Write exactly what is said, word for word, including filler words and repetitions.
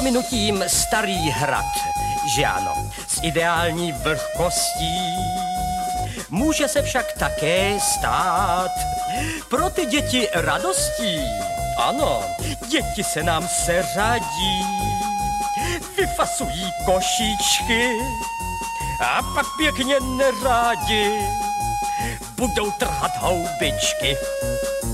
prominutím starý hrad, že ano, s ideální vlhkostí. Může se však také stát pro ty děti radostí. Ano, děti se nám seřadí, vyfasují košíčky a pak pěkně nerádi budou trhat houbičky.